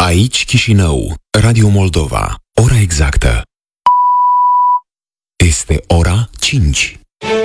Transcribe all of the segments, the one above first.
Aici Chișinău, Radio Moldova. Ora exactă este ora 5.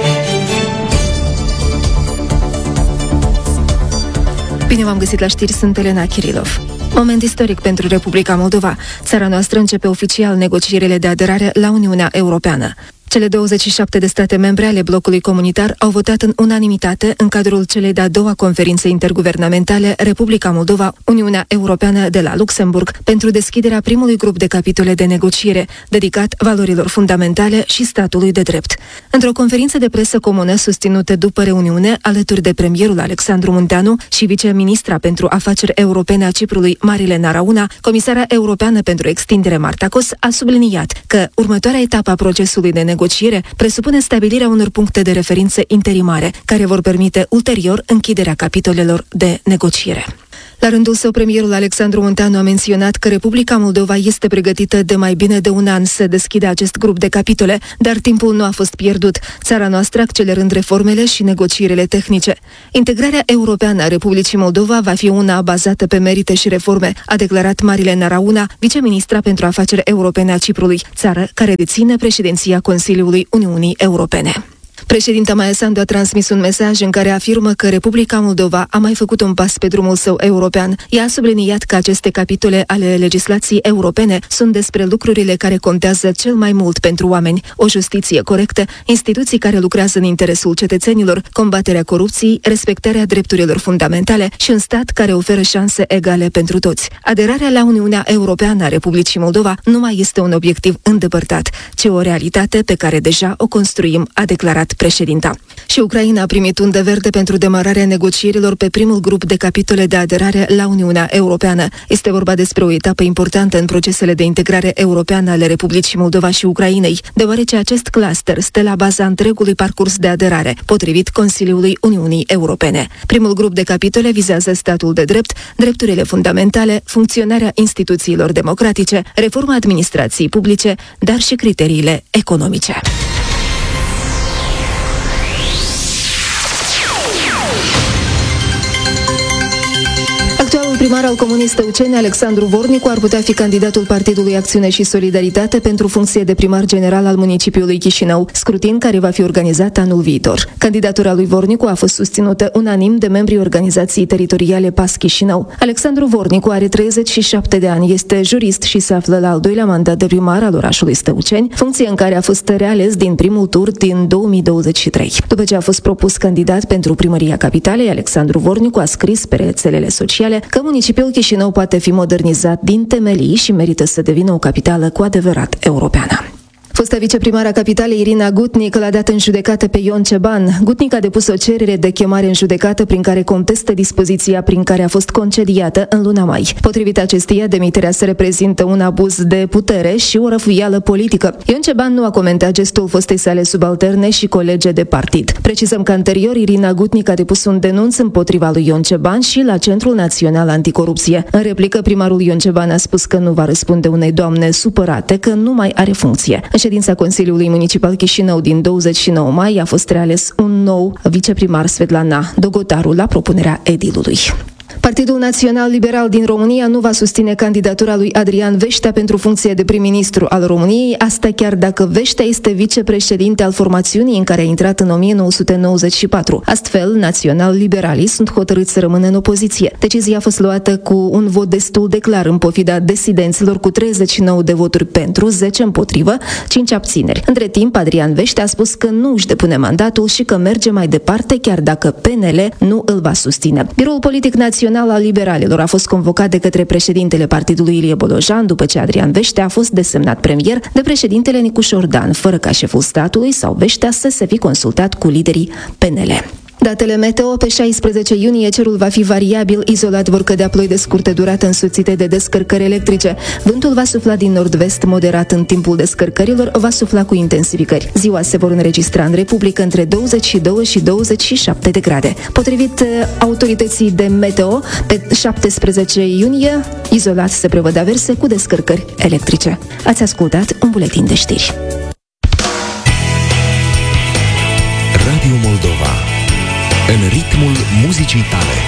Bine v-am găsit la știri, sunt Elena Kirilov. Moment istoric pentru Republica Moldova. Țara noastră începe oficial negocierile de aderare la Uniunea Europeană. Cele 27 de state membre ale blocului comunitar au votat în unanimitate în cadrul celei de-a doua conferințe interguvernamentale Republica Moldova, Uniunea Europeană de la Luxemburg, pentru deschiderea primului grup de capitole de negociere, dedicat valorilor fundamentale și statului de drept. Într-o conferință de presă comună susținută după reuniune, alături de premierul Alexandru Munteanu și viceministra pentru afaceri europene a Ciprului, Marile Narauna, comisara europeană pentru extindere Marta Kos a subliniat că următoarea etapă a procesului de negociere presupune stabilirea unor puncte de referință interimare, care vor permite ulterior închiderea capitolelor de negociere. La rândul său, premierul Alexandru Munteanu a menționat că Republica Moldova este pregătită de mai bine de un an să deschidă acest grup de capitole, dar timpul nu a fost pierdut, țara noastră accelerând reformele și negocierile tehnice. Integrarea europeană a Republicii Moldova va fi una bazată pe merite și reforme, a declarat Marile Narauna, viceministra pentru afaceri europene a Ciprului, țară care deține președinția Consiliului Uniunii Europene. Președinta Maia Sandu a transmis un mesaj în care afirmă că Republica Moldova a mai făcut un pas pe drumul său european. Ea a subliniat că aceste capitole ale legislației europene sunt despre lucrurile care contează cel mai mult pentru oameni: o justiție corectă, instituții care lucrează în interesul cetățenilor, combaterea corupției, respectarea drepturilor fundamentale și un stat care oferă șanse egale pentru toți. Aderarea la Uniunea Europeană a Republicii Moldova nu mai este un obiectiv îndepărtat, ci o realitate pe care deja o construim, a declarat președinta. Și Ucraina a primit undă verde pentru demararea negocierilor pe primul grup de capitole de aderare la Uniunea Europeană. Este vorba despre o etapă importantă în procesele de integrare europeană ale Republicii Moldova și Ucrainei, deoarece acest cluster stă la baza întregului parcurs de aderare, potrivit Consiliului Uniunii Europene. Primul grup de capitole vizează statul de drept, drepturile fundamentale, funcționarea instituțiilor democratice, reforma administrației publice, dar și criteriile economice. Primar al Comunei Stăuceni, Alexandru Vornicu, ar putea fi candidatul Partidului Acțiune și Solidaritate pentru funcție de primar general al municipiului Chișinău, scrutin care va fi organizat anul viitor. Candidatura lui Vornicu a fost susținută unanim de membrii organizației teritoriale PAS Chișinău. Alexandru Vornicu are 37 de ani, este jurist și se află la al doilea mandat de primar al orașului Stăuceni, funcție în care a fost reales din primul tur din 2023. După ce a fost propus candidat pentru primăria capitalei, Alexandru Vornicu a scris pe rețelele sociale că municipiul Chișinău poate fi modernizat din temelii și merită să devină o capitală cu adevărat europeană. Fosta viceprimara capitalei Irina Gutnic l-a dat în judecată pe Ion Ceban. Gutnic a depus o cerere de chemare în judecată prin care contestă dispoziția prin care a fost concediată în luna mai. Potrivit acesteia, demiterea se reprezintă un abuz de putere și o răfuială politică. Ion Ceban nu a comentat gestul fostei sale subalterne și colege de partid. Precizăm că anterior Irina Gutnic a depus un denunț împotriva lui Ion Ceban și la Centrul Național Anticorupție. În replică, primarul Ion Ceban a spus că nu va răspunde unei doamne supărate că nu mai are funcție. În ședința Consiliului Municipal Chișinău din 29 mai a fost reales un nou viceprimar, Svetlana Dogotaru, la propunerea edilului. Partidul Național Liberal din România nu va susține candidatura lui Adrian Veștea pentru funcție de prim-ministru al României, asta chiar dacă Veștea este vicepreședinte al formațiunii în care a intrat în 1994. Astfel, național-liberalii sunt hotărâți să rămână în opoziție. Decizia a fost luată cu un vot destul de clar în pofida disidenților, cu 39 de voturi pentru, 10 împotrivă, 5 abțineri. Între timp, Adrian Veștea a spus că nu își depune mandatul și că merge mai departe, chiar dacă PNL nu îl va susține. Biroul politic național al liberalilor a fost convocat de către președintele partidului Ilie Bolojan după ce Adrian Veștea a fost desemnat premier de președintele Nicu Șordan, fără ca șeful statului sau Veștea să se fi consultat cu liderii PNL. Datele meteo: pe 16 iunie cerul va fi variabil, izolat vor cădea ploi de scurtă durată însoțite de descărcări electrice. Vântul va sufla din nord-vest moderat în timpul descărcărilor, va sufla cu intensificări. Ziua se vor înregistra în Republică între 22 și 27 de grade. Potrivit autorității de meteo, pe 17 iunie, izolat se prevăd averse cu descărcări electrice. Ați ascultat un buletin de știri. Radio Moldova. În ritmul muzicii tale.